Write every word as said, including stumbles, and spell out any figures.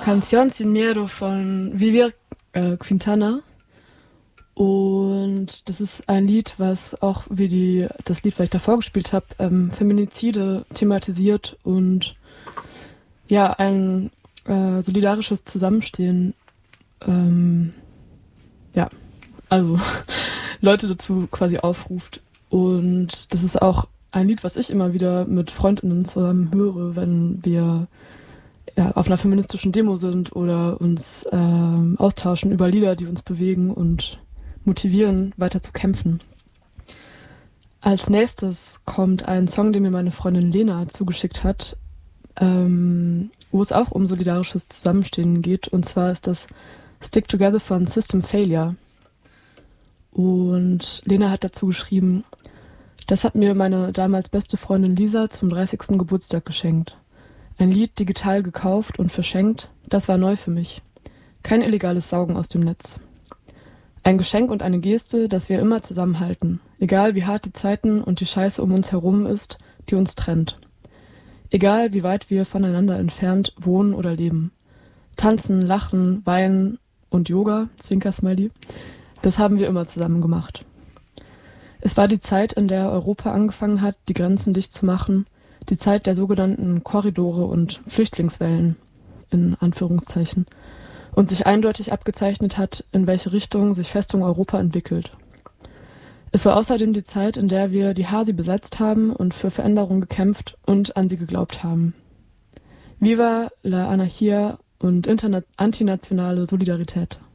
Canción Sin Miedo von Vivir äh, Quintana. Und das ist ein Lied, was auch wie die das Lied, was ich davor gespielt habe, ähm, Feminizide thematisiert und ja, ein äh, solidarisches Zusammenstehen. Ähm, ja, also Leute dazu quasi aufruft. Und das ist auch ein Lied, was ich immer wieder mit Freundinnen zusammen höre, wenn wir ja, auf einer feministischen Demo sind oder uns ähm, austauschen über Lieder, die uns bewegen und motivieren, weiter zu kämpfen. Als nächstes kommt ein Song, den mir meine Freundin Lena zugeschickt hat, ähm, wo es auch um solidarisches Zusammenstehen geht. Und zwar ist das Stick Together von System Failure. Und Lena hat dazu geschrieben, das hat mir meine damals beste Freundin Lisa zum dreißigsten Geburtstag geschenkt. Ein Lied digital gekauft und verschenkt, das war neu für mich. Kein illegales Saugen aus dem Netz. Ein Geschenk und eine Geste, dass wir immer zusammenhalten, egal wie hart die Zeiten und die Scheiße um uns herum ist, die uns trennt. Egal wie weit wir voneinander entfernt wohnen oder leben. Tanzen, lachen, weinen und Yoga, Zwinker-Smiley, das haben wir immer zusammen gemacht. Es war die Zeit, in der Europa angefangen hat, die Grenzen dicht zu machen, die Zeit der sogenannten Korridore und Flüchtlingswellen, in Anführungszeichen, und sich eindeutig abgezeichnet hat, in welche Richtung sich Festung Europa entwickelt. Es war außerdem die Zeit, in der wir die Hasi besetzt haben und für Veränderung gekämpft und an sie geglaubt haben. Viva la Anarchia und interna- antinationale Solidarität.